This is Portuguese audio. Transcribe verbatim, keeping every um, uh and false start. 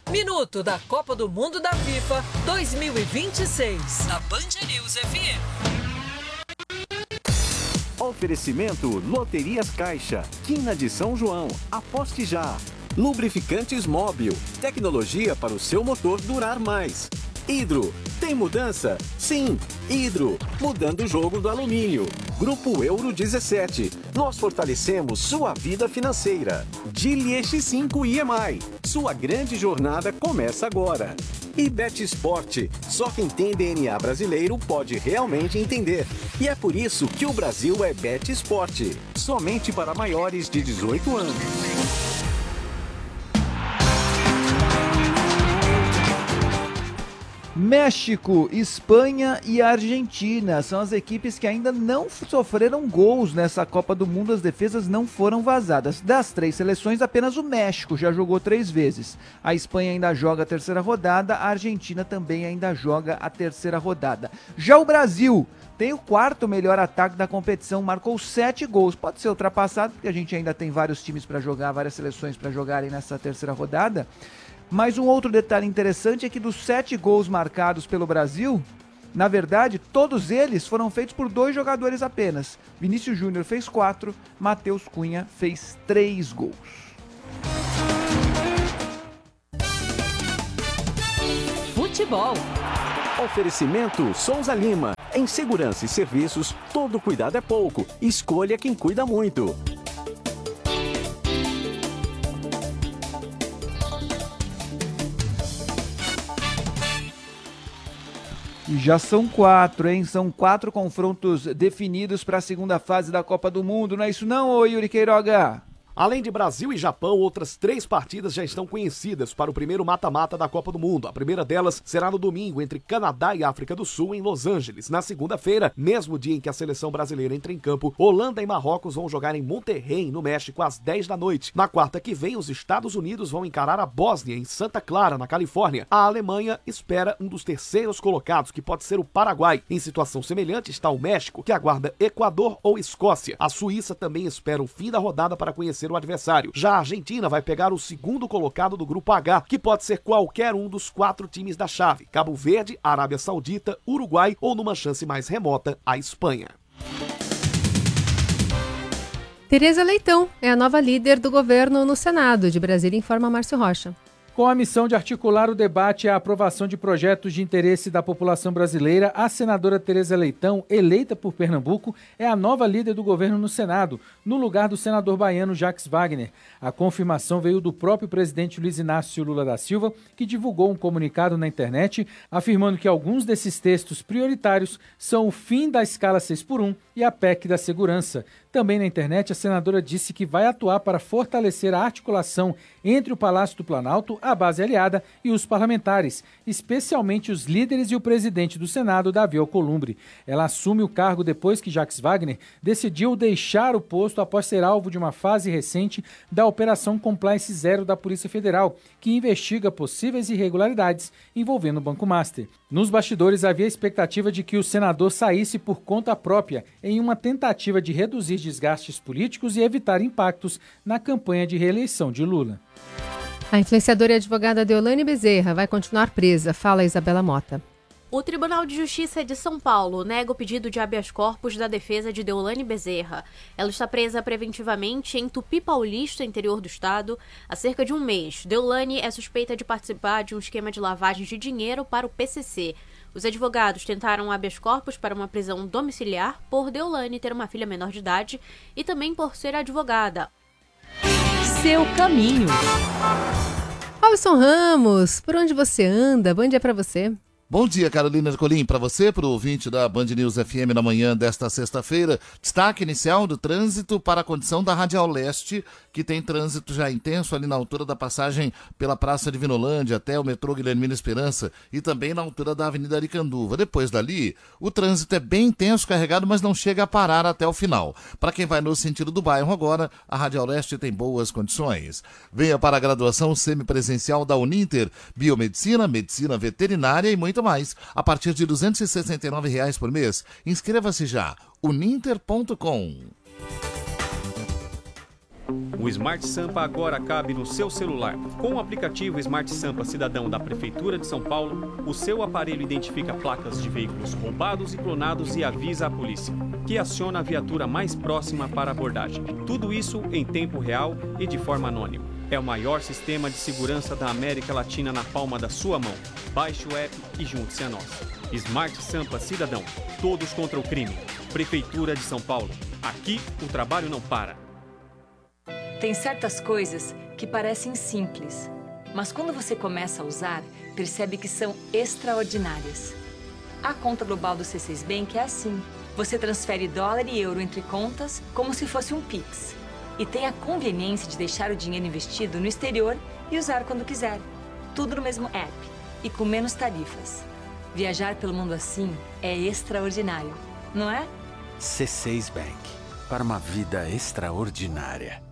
Minuto da Copa do Mundo da FIFA dois mil e vinte e seis. Na Band News F M. Oferecimento Loterias Caixa, Quina de São João, aposte já. Lubrificantes Móbil, tecnologia para o seu motor durar mais. Hidro, tem mudança? Sim, Hidro, mudando o jogo do alumínio. Grupo Euro dezessete, nós fortalecemos sua vida financeira. Geely X cinco I M I, sua grande jornada começa agora. E Bet Sport, só quem tem D N A brasileiro pode realmente entender. E é por isso que o Brasil é Bet Sport, somente para maiores de dezoito anos. México, Espanha e Argentina são as equipes que ainda não sofreram gols nessa Copa do Mundo. As defesas não foram vazadas. Das três seleções, apenas o México já jogou três vezes. A Espanha ainda joga a terceira rodada, a Argentina também ainda joga a terceira rodada. Já o Brasil tem o quarto melhor ataque da competição, marcou sete gols. Pode ser ultrapassado, porque a gente ainda tem vários times para jogar, várias seleções para jogarem nessa terceira rodada. Mas um outro detalhe interessante é que dos sete gols marcados pelo Brasil, na verdade, todos eles foram feitos por dois jogadores apenas. Vinícius Júnior fez quatro, Matheus Cunha fez três gols. Futebol. Oferecimento Souza Lima. Em segurança e serviços, todo cuidado é pouco. Escolha quem cuida muito. E já são quatro, hein? São quatro confrontos definidos para a segunda fase da Copa do Mundo. Não é isso não, ô Yuri Queiroga? Além de Brasil e Japão, outras três partidas já estão conhecidas para o primeiro mata-mata da Copa do Mundo. A primeira delas será no domingo, entre Canadá e África do Sul, em Los Angeles. Na segunda-feira, mesmo dia em que a seleção brasileira entra em campo, Holanda e Marrocos vão jogar em Monterrey, no México, às dez da noite. Na quarta que vem, os Estados Unidos vão encarar a Bósnia, em Santa Clara, na Califórnia. A Alemanha espera um dos terceiros colocados, que pode ser o Paraguai. Em situação semelhante está o México, que aguarda Equador ou Escócia. A Suíça também espera o fim da rodada para conhecer o adversário. Já a Argentina vai pegar o segundo colocado do grupo H, que pode ser qualquer um dos quatro times da chave: Cabo Verde, Arábia Saudita, Uruguai ou, numa chance mais remota, a Espanha. Tereza Leitão é a nova líder do governo no Senado. De Brasília, informa Márcio Rocha. Com a missão de articular o debate e a aprovação de projetos de interesse da população brasileira, a senadora Tereza Leitão, eleita por Pernambuco, é a nova líder do governo no Senado, no lugar do senador baiano Jacques Wagner. A confirmação veio do próprio presidente Luiz Inácio Lula da Silva, que divulgou um comunicado na internet afirmando que alguns desses textos prioritários são o fim da escala seis por um e a P E C da segurança. Também na internet, a senadora disse que vai atuar para fortalecer a articulação entre o Palácio do Planalto, a base aliada e os parlamentares, especialmente os líderes e o presidente do Senado, Davi Alcolumbre. Ela assume o cargo depois que Jacques Wagner decidiu deixar o posto após ser alvo de uma fase recente da Operação Compliance Zero da Polícia Federal, que investiga possíveis irregularidades envolvendo o Banco Master. Nos bastidores, havia a expectativa de que o senador saísse por conta própria, em uma tentativa de reduzir desgastes políticos e evitar impactos na campanha de reeleição de Lula. A influenciadora e advogada Deolane Bezerra vai continuar presa, fala Isabela Mota. O Tribunal de Justiça de São Paulo nega o pedido de habeas corpus da defesa de Deolane Bezerra. Ela está presa preventivamente em Tupi Paulista, interior do estado, há cerca de um mês. Deolane é suspeita de participar de um esquema de lavagem de dinheiro para o P C C. Os advogados tentaram habeas corpus para uma prisão domiciliar por Deolane ter uma filha menor de idade e também por ser advogada. Seu caminho. Robson Ramos, por onde você anda? Bom dia para você. Bom dia, Carolina Colim, para você, para o ouvinte da Band News F M na manhã desta sexta-feira. Destaque inicial do trânsito para a condição da Radial Leste, que tem trânsito já intenso ali na altura da passagem pela Praça de Vinolândia até o metrô Guilhermina Esperança e também na altura da Avenida Aricanduva. Depois dali, o trânsito é bem intenso, carregado, mas não chega a parar até o final. Para quem vai no sentido do bairro agora, a Radial Leste tem boas condições. Venha para a graduação semipresencial da Uninter, Biomedicina, Medicina Veterinária e muito mais, a partir de duzentos e sessenta e nove reais por mês. Inscreva-se já, uninter ponto com. O Smart Sampa agora cabe no seu celular. Com o aplicativo Smart Sampa Cidadão da Prefeitura de São Paulo, o seu aparelho identifica placas de veículos roubados e clonados e avisa a polícia, que aciona a viatura mais próxima para abordagem. Tudo isso em tempo real e de forma anônima. É o maior sistema de segurança da América Latina na palma da sua mão. Baixe o app e junte-se a nós. Smart Sampa Cidadão. Todos contra o crime. Prefeitura de São Paulo. Aqui o trabalho não para. Tem certas coisas que parecem simples, mas quando você começa a usar, percebe que são extraordinárias. A conta global do C seis Bank é assim. Você transfere dólar e euro entre contas como se fosse um Pix. E tem a conveniência de deixar o dinheiro investido no exterior e usar quando quiser. Tudo no mesmo app e com menos tarifas. Viajar pelo mundo assim é extraordinário, não é? C seis Bank. Para uma vida extraordinária.